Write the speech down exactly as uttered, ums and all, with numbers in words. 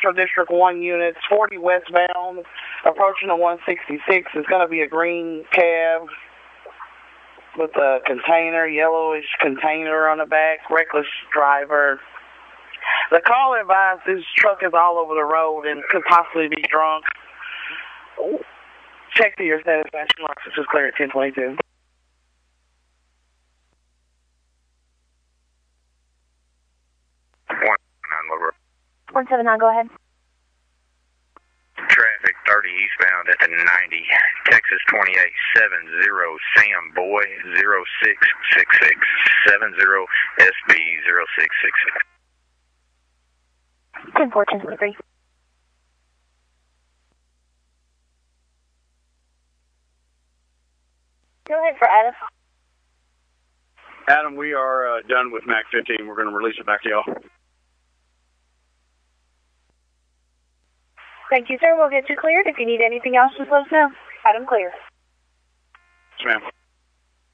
Central District one units, forty westbound, approaching the one sixty-six. It's going to be a green cab with a container, yellowish container on the back, reckless driver. The caller advised this truck is all over the road and could possibly be drunk. Check to your satisfaction. License is clear at ten twenty-two. one seven nine, go ahead. Traffic thirty eastbound at the ninety, Texas twenty-eight seventy, Sam Boy zero six six six, seventy S B zero six six six. ten four, ten twenty-three. Go ahead for Adam. Adam, we are uh, done with Mac fifteen. We're going to release it back to y'all. Thank you, sir. We'll get you cleared. If you need anything else, just let us know. Adam, clear. Yes, ma'am.